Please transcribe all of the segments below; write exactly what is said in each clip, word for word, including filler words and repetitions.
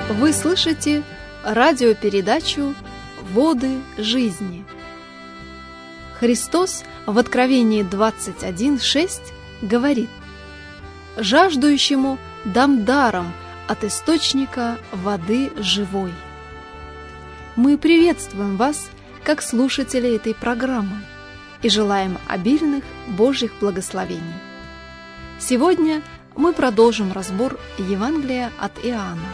Вы слышите радиопередачу «Воды жизни». Христос в Откровении двадцать один шесть говорит: «Жаждущему дам даром от источника воды живой». Мы приветствуем вас, как слушатели этой программы, и желаем обильных Божьих благословений. Сегодня мы продолжим разбор Евангелия от Иоанна.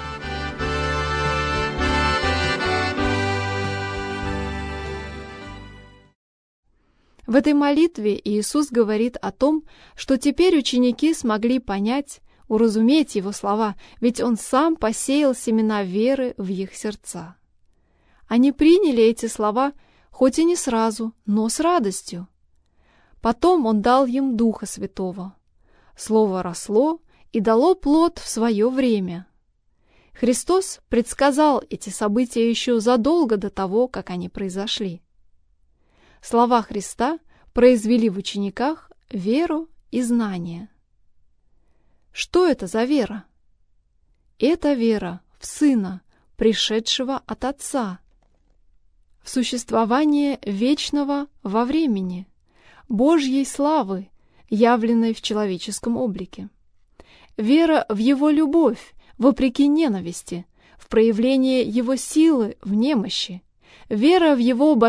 В этой молитве Иисус говорит о том, что теперь ученики смогли понять, уразуметь Его слова, ведь Он Сам посеял семена веры в их сердца. Они приняли эти слова, хоть и не сразу, но с радостью. Потом Он дал им Духа Святого. Слово росло и дало плод в свое время. Христос предсказал эти события еще задолго до того, как они произошли. Слова Христа произвели в учениках веру и знание. Что это за вера? Это вера в Сына, пришедшего от Отца, в существование вечного во времени, Божьей славы, явленной в человеческом облике. Вера в Его любовь, вопреки ненависти, в проявление Его силы в немощи, вера в Его